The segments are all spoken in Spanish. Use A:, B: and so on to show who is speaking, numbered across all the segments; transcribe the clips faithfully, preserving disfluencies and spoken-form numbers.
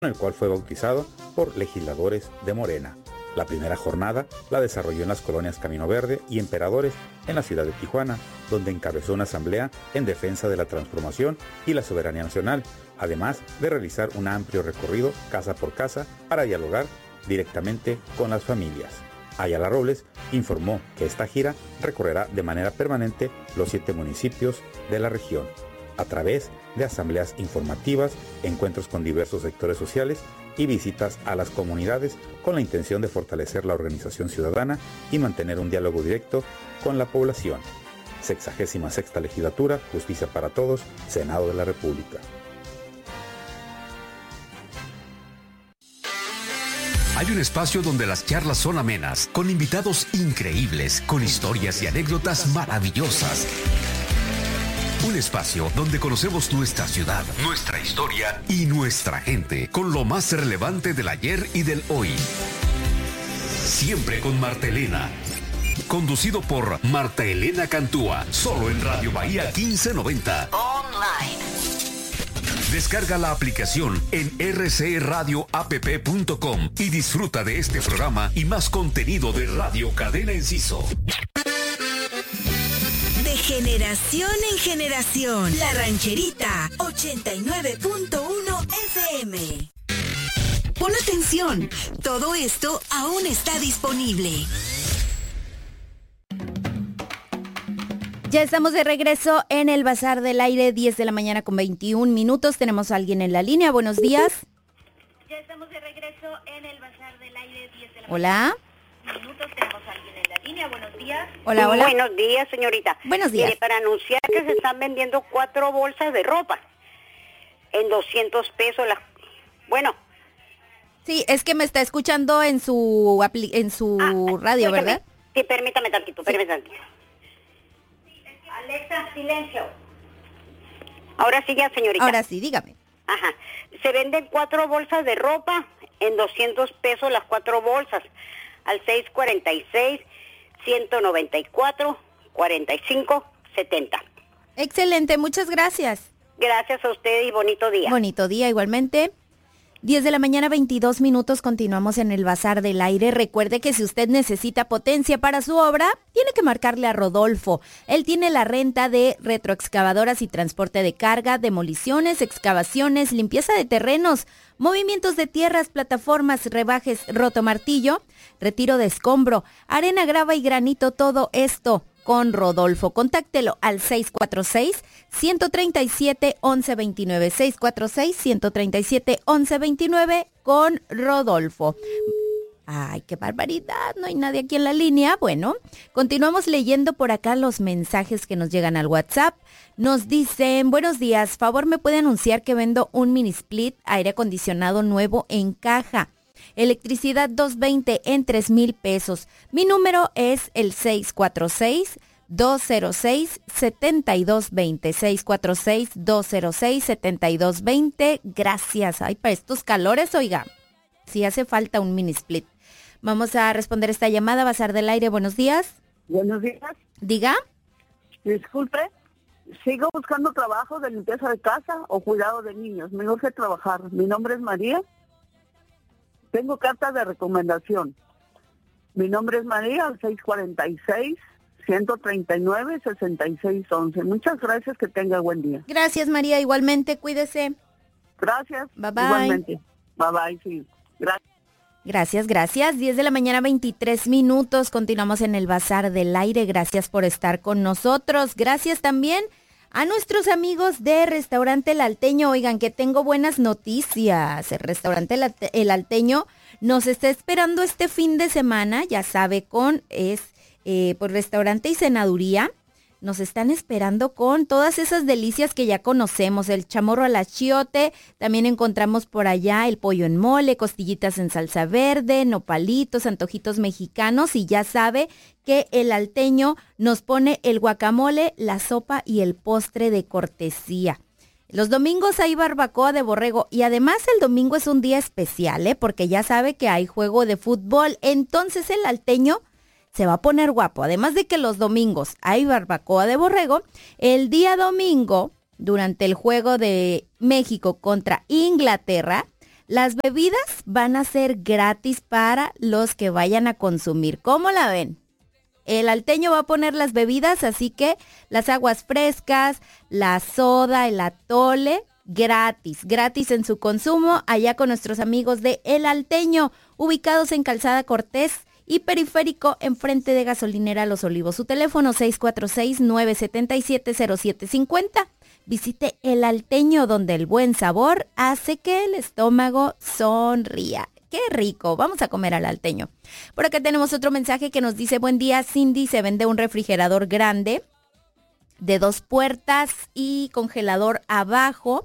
A: el cual fue bautizado por legisladores de Morena. La primera jornada la desarrolló en las colonias Camino Verde y Emperadores en la ciudad de Tijuana, donde encabezó una asamblea en defensa de la transformación y la soberanía nacional, además de realizar un amplio recorrido casa por casa para dialogar directamente con las familias. Ayala Robles informó que esta gira recorrerá de manera permanente los siete municipios de la región, a través de asambleas informativas, encuentros con diversos sectores sociales y visitas a las comunidades con la intención de fortalecer la organización ciudadana y mantener un diálogo directo con la población. Sexagésima sexta Legislatura, Justicia para Todos, Senado de la República.
B: Hay un espacio donde las charlas son amenas, con invitados increíbles, con historias y anécdotas maravillosas. Un espacio donde conocemos nuestra ciudad, nuestra historia y nuestra gente, con lo más relevante del ayer y del hoy. Siempre con Marta Elena. Conducido por Marta Elena Cantúa, solo en Radio Bahía quince noventa. Online. Descarga la aplicación en erre ce radio app punto com y disfruta de este programa y más contenido de Radio Cadena Enciso.
C: De generación en generación, La Rancherita, ochenta y nueve punto uno F M. Pon atención, todo esto aún está disponible.
D: Ya estamos de regreso en el Bazar del Aire, diez de la mañana con veintiún minutos. Tenemos a alguien en la línea. Buenos días.
E: Ya estamos de regreso en el Bazar del Aire, diez de la
D: Hola.
E: mañana. Minutos, tenemos a alguien en la línea. Buenos días.
D: Hola, hola.
F: Buenos días, señorita.
D: Buenos días.
F: Mire, para anunciar que se están vendiendo cuatro bolsas de ropa en doscientos pesos. La... Bueno.
D: Sí, es que me está escuchando en su apli- en su
F: ah,
D: radio,
F: escúchame.
D: ¿verdad?
F: Sí, permítame tantito,
D: Sí.
F: permítame tantito.
E: Alexa, silencio.
F: Ahora sí ya, señorita.
D: Ahora sí, dígame.
F: Ajá. Se venden cuatro bolsas de ropa en doscientos pesos las cuatro bolsas. Al seis cuarenta y seis, ciento noventa y cuatro, cuarenta y cinco, setenta.
D: Excelente, muchas gracias.
F: Gracias a usted y bonito día.
D: Bonito día igualmente. diez de la mañana, veintidós minutos, continuamos en el Bazar del Aire. Recuerde que si usted necesita potencia para su obra, tiene que marcarle a Rodolfo. Él tiene la renta de retroexcavadoras y transporte de carga, demoliciones, excavaciones, limpieza de terrenos, movimientos de tierras, plataformas, rebajes, rotomartillo, retiro de escombro, arena, grava y granito, todo esto con Rodolfo. Contáctelo al seis cuatro seis, uno tres siete, once veintinueve, seis cuatro seis, uno tres siete, once veintinueve con Rodolfo. Ay, qué barbaridad, no hay nadie aquí en la línea. Bueno, continuamos leyendo por acá los mensajes que nos llegan al WhatsApp. Nos dicen, buenos días, favor me puede anunciar que vendo un mini split aire acondicionado nuevo en caja. Electricidad doscientos veinte en tres mil pesos. Mi número es el seis cuatro seis, dos cero seis, siete dos dos cero. seis cuatro seis, dos cero seis, siete dos dos cero. Gracias. Ay, para estos calores, oiga, si hace falta un mini split. Vamos a responder esta llamada. Bazar del Aire, buenos días.
G: Buenos días.
D: Diga.
G: Disculpe, sigo buscando trabajo de limpieza de casa o cuidado de niños. Me urge trabajar. Mi nombre es María. Tengo carta de recomendación. Mi nombre es María, al seis cuarenta y seis, ciento treinta y nueve, sesenta y seis once. Muchas gracias, que tenga buen día.
D: Gracias, María, igualmente, cuídese.
G: Gracias.
D: Bye, bye.
G: Igualmente. Bye, bye, sí. Gracias.
D: Gracias, gracias. diez de la mañana, veintitrés minutos. Continuamos en el Bazar del Aire. Gracias por estar con nosotros. Gracias también a nuestros amigos de Restaurante El Alteño. Oigan, que tengo buenas noticias. El Restaurante El, Alte- El Alteño nos está esperando este fin de semana. Ya sabe, con es eh, por Restaurante y Senaduría. Nos están esperando con todas esas delicias que ya conocemos. El chamorro al achiote, también encontramos por allá el pollo en mole, costillitas en salsa verde, nopalitos, antojitos mexicanos. Y ya sabe que El Alteño nos pone el guacamole, la sopa y el postre de cortesía. Los domingos hay barbacoa de borrego y además el domingo es un día especial, ¿eh? Porque ya sabe que hay juego de fútbol. Entonces El Alteño se va a poner guapo. Además de que los domingos hay barbacoa de borrego, el día domingo, durante el juego de México contra Inglaterra, Las bebidas van a ser gratis para los que vayan a consumir. ¿Cómo la ven? El Alteño va a poner las bebidas, así que las aguas frescas, la soda, el atole, gratis, gratis en su consumo, allá con nuestros amigos de El Alteño, ubicados en Calzada Cortés y Periférico, enfrente de Gasolinera Los Olivos. Su teléfono seis cuatro seis, nueve siete siete, cero siete cinco cero. Visite El Alteño, donde el buen sabor hace que el estómago sonría. ¡Qué rico! Vamos a comer al Alteño. Por acá tenemos otro mensaje que nos dice: buen día, Cindy, se vende un refrigerador grande de dos puertas y congelador abajo.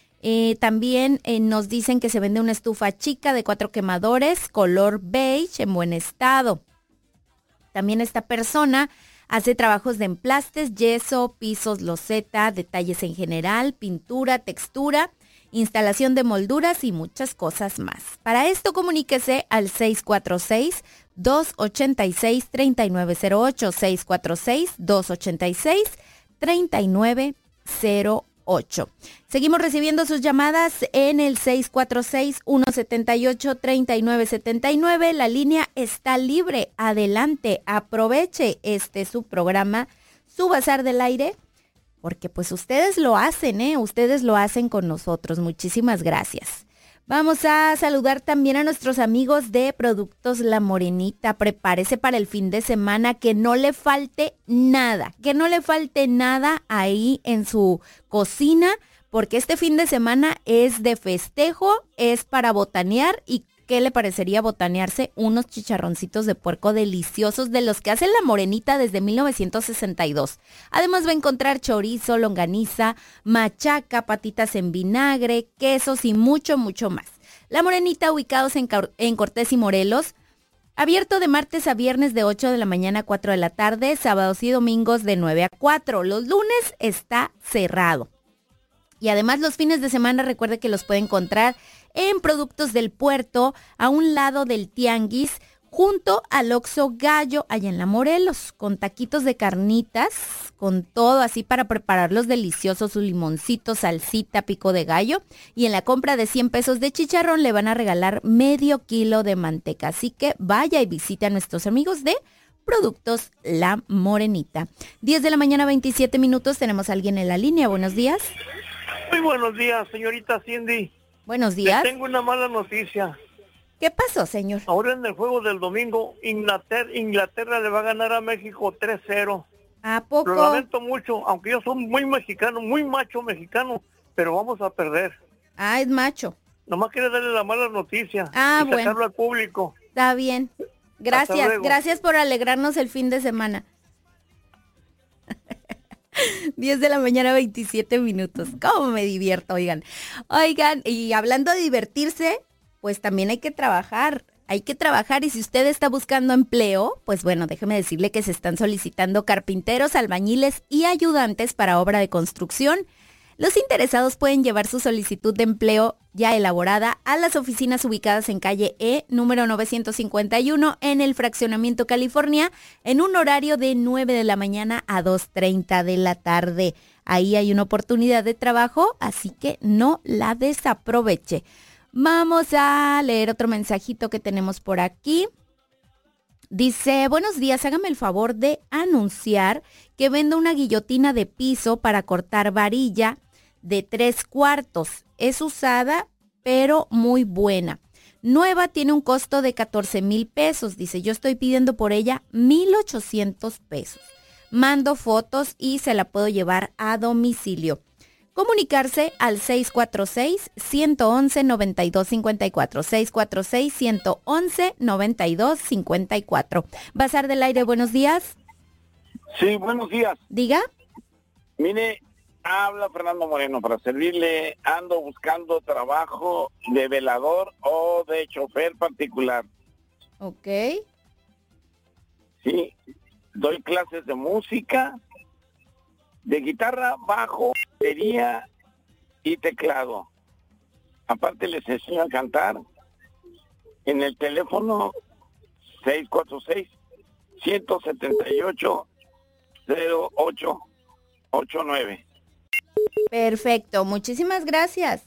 D: Eh, también eh, nos dicen que se vende una estufa chica de cuatro quemadores, color beige, en buen estado. También esta persona hace trabajos de emplastes, yeso, pisos, loseta, detalles en general, pintura, textura, instalación de molduras y muchas cosas más. Para esto comuníquese al seis cuatro seis, dos ocho seis, tres nueve cero ocho, seis cuatro seis, dos ocho seis, tres nueve cero ocho. Seguimos recibiendo sus llamadas en el seis cuatro seis, uno siete ocho, tres nueve siete nueve. La línea está libre. Adelante, aproveche este su programa, su Bazar del Aire, porque pues ustedes lo hacen, ¿eh? Ustedes lo hacen con nosotros. Muchísimas gracias. Vamos a saludar también a nuestros amigos de Productos La Morenita. Prepárese para el fin de semana, que no le falte nada, que no le falte nada ahí en su cocina, porque este fin de semana es de festejo, es para botanear. ¿Y qué le parecería botanearse unos chicharroncitos de puerco deliciosos de los que hace La Morenita desde mil novecientos sesenta y dos? Además va a encontrar chorizo, longaniza, machaca, patitas en vinagre, quesos y mucho, mucho más. La Morenita, ubicados en, en Cortés y Morelos, abierto de martes a viernes de ocho de la mañana a cuatro de la tarde, sábados y domingos de nueve a cuatro. Los lunes está cerrado. Y además los fines de semana, recuerde que los puede encontrar en Productos del Puerto, a un lado del Tianguis, junto al Oxxo Gallo, allá en La Morelos, con taquitos de carnitas, con todo así para prepararlos deliciosos, su limoncito, salsita, pico de gallo. Y en la compra de cien pesos de chicharrón le van a regalar medio kilo de manteca. Así que vaya y visite a nuestros amigos de Productos La Morenita. diez de la mañana, veintisiete minutos, tenemos a alguien en la línea. Buenos días.
H: Muy buenos días, señorita Cindy.
D: Buenos días.
H: Le tengo una mala noticia.
D: ¿Qué pasó, señor?
H: Ahora en el juego del domingo, Inglaterra, Inglaterra le va a ganar a México tres cero.
D: ¿A poco?
H: Lo lamento mucho, aunque yo soy muy mexicano, muy macho mexicano, pero vamos a perder.
D: Ah, es macho.
H: Nomás quería darle la mala noticia.
D: Ah,
H: y
D: bueno.
H: sacarlo al público.
D: Está bien. Gracias, gracias por alegrarnos el fin de semana. diez de la mañana, veintisiete minutos. ¿Cómo me divierto, oigan? Oigan, y hablando de divertirse, pues también hay que trabajar. Hay que trabajar y si usted está buscando empleo, pues bueno, déjeme decirle que se están solicitando carpinteros, albañiles y ayudantes para obra de construcción. Los interesados pueden llevar su solicitud de empleo ya elaborada a las oficinas ubicadas en calle E, número novecientos cincuenta y uno, en el Fraccionamiento California, en un horario de nueve de la mañana a dos treinta de la tarde. Ahí hay una oportunidad de trabajo, así que no la desaproveche. Vamos a leer otro mensajito que tenemos por aquí. Dice: buenos días, hágame el favor de anunciar que vendo una guillotina de piso para cortar varilla de tres cuartos. Es usada, pero muy buena. Nueva, tiene un costo de catorce mil pesos. Dice, yo estoy pidiendo por ella mil ochocientos pesos. Mando fotos y se la puedo llevar a domicilio. Comunicarse al seis cuatro seis, uno uno uno, nueve dos cinco cuatro. seis cuatro seis, uno uno uno, nueve dos cinco cuatro. Bazar del Aire, buenos días.
I: Sí, buenos días.
D: Diga.
I: Mire, habla Fernando Moreno para servirle. Ando buscando trabajo de velador o de chofer particular.
D: Ok.
I: Sí, doy clases de música, de guitarra, bajo, batería y teclado. Aparte les enseño a cantar en el teléfono seis cuatro seis, uno siete ocho, cero ocho ocho nueve.
D: Perfecto, muchísimas gracias.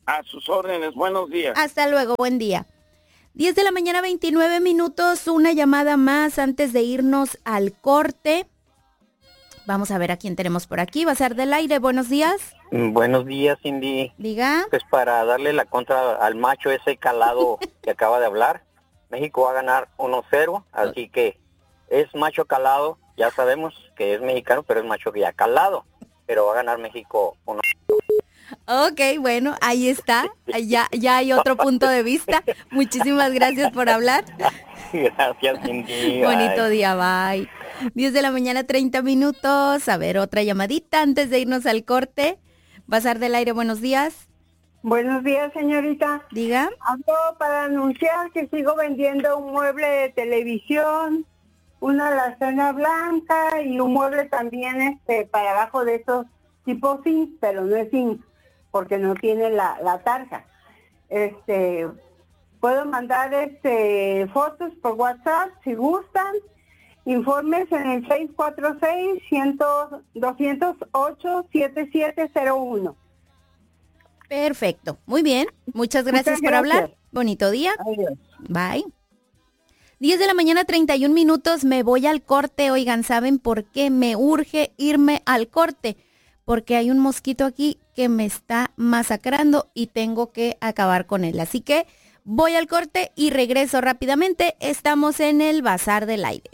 I: A sus órdenes, buenos días.
D: Hasta luego, buen día. diez de la mañana, veintinueve minutos, una llamada más antes de irnos al corte. Vamos a ver a quién tenemos por aquí. Bazar del Aire, buenos días.
J: Buenos días, Cindy.
D: Diga.
J: Pues para darle la contra al macho ese calado que acaba de hablar, México va a ganar uno cero, así que es macho calado, ya sabemos que es mexicano, pero es macho ya calado, pero va a ganar México uno cero.
D: Ok, bueno, ahí está, ya, ya hay otro punto de vista. Muchísimas gracias por hablar.
J: Gracias, Cindy.
D: Bonito
J: Bye.
D: día, bye. diez de la mañana, treinta minutos. A ver, otra llamadita antes de irnos al corte. Bazar del Aire, buenos días.
K: Buenos días, señorita.
D: Diga.
K: Hablo para anunciar que sigo vendiendo un mueble de televisión, una alacena blanca y un mueble también este para abajo de esos tipo zinc, pero no es zinc, porque no tiene la, la tarja. Este, puedo mandar este fotos por WhatsApp si gustan. Informes en el seis cuatro seis, dos cero ocho, siete siete cero uno.
D: Perfecto, muy bien. Muchas gracias, Muchas gracias por hablar. Bonito día.
K: Adiós.
D: Bye. diez de la mañana, treinta y un minutos. Me voy al corte. Oigan, ¿saben por qué me urge irme al corte? Porque hay un mosquito aquí que me está masacrando y tengo que acabar con él. Así que voy al corte y regreso rápidamente. Estamos en el Bazar del Aire.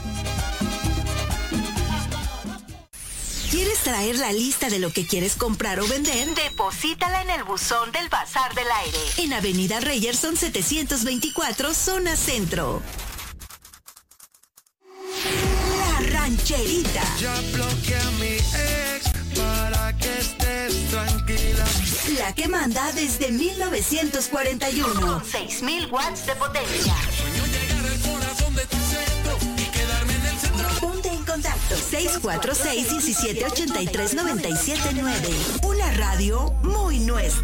C: ¿Quieres traer la lista de lo que quieres comprar o vender? Deposítala en el buzón del Bazar del Aire, en Avenida Reyerson setecientos veinticuatro, zona centro. La Rancherita.
L: Ya bloqueé a mi ex para que estés tranquila.
C: La que manda desde mil novecientos cuarenta y uno. Con seis mil watts de potencia.
L: Sueño llegar al corazón de tu centro y quedarme en el centro.
C: Ponte en contacto seis cuatro seis, uno siete ocho tres, nueve siete nueve. Una radio muy nuestra.